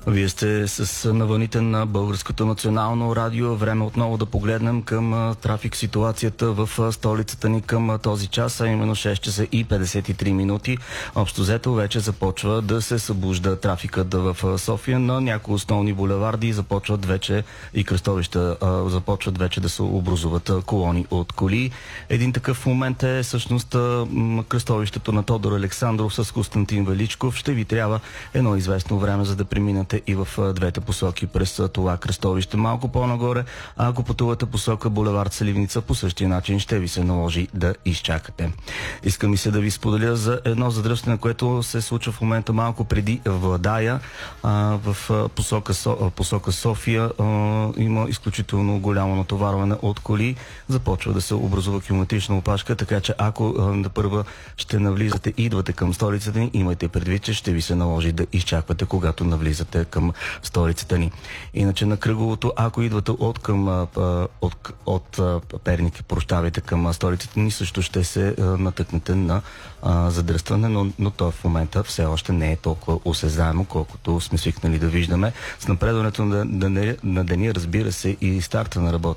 Вие сте с навъните на Българското национално радио. Време отново да погледнем към трафик ситуацията в столицата ни към този час, а именно 6 часа и 53 минути. Общо взето вече започва да се събужда трафикът в София на някои основни булеварди. Започват вече и кръстовища, започват вече да се образуват колони от коли. Един такъв момент е всъщност кръстовището на Тодор Александров с Константин Величков. Ще ви трябва едно известно време, за да преминете и в двете посоки през това кръстовище. Малко по-нагоре, ако пътувате посока булевард Сливница, по същия начин ще ви се наложи да изчакате. Искам и се да ви споделя за едно задръстване, което се случва в момента малко преди Владая. В посока София има изключително голямо натоварване от коли. Започва да се образува километрична опашка, така че ако на първа ще навлизате и идвате към столицата ни, имайте предвид, че ще ви се наложи да изчаквате, когато навлизате към столицата ни. Иначе на кръговото, ако идвате от Перник, прощавайте, към столицата ни, също ще се натъкнете на задръстване, но то в момента все още не е толкова осезаемо, колкото сме свикнали да виждаме. С напредването на деня, разбира се, и старта на работа